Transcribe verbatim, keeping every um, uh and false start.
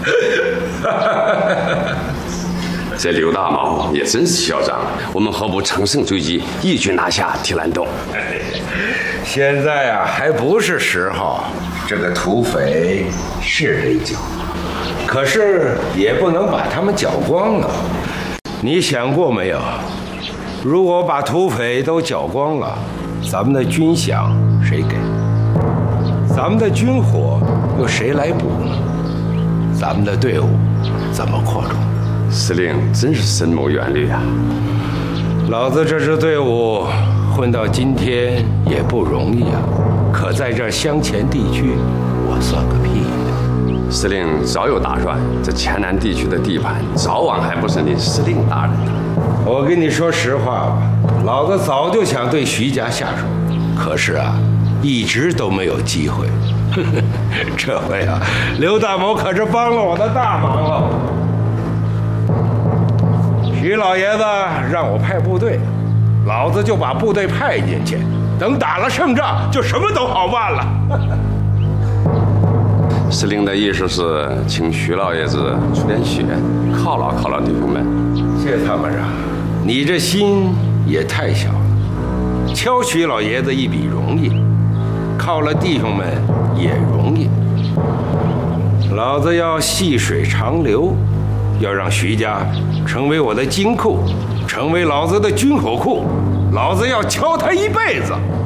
这刘大毛也真是嚣张，我们何不乘胜追击，一举拿下提兰洞？ 现在啊，还不是时候。这个土匪是得剿，可是也不能把他们剿光了。你想过没有？如果把土匪都剿光了，咱们的军饷谁给？咱们的军火又谁来补呢？咱们的队伍怎么扩充？ 司令真是深谋远虑啊！ 老子这支队伍混到今天也不容易啊，可在这湘黔地区，我算个屁呀！ 司令早有打算，这黔南地区的地盘早晚还不是您司令大人的。 我跟你说实话吧，老子早就想对徐家下手，可是啊，一直都没有机会。这回啊，刘大谋可是帮了我的大忙了。徐老爷子让我派部队，老子就把部队派进去，等打了胜仗，就什么都好办了。 司令的意思是请徐老爷子出点血，犒劳犒劳弟兄们。 谢参谋长，你这心也太小了。敲徐老爷子一笔容易，犒劳弟兄们也容易。老子要细水长流，要让徐家成为我的金库，成为老子的军火库，老子要敲他一辈子。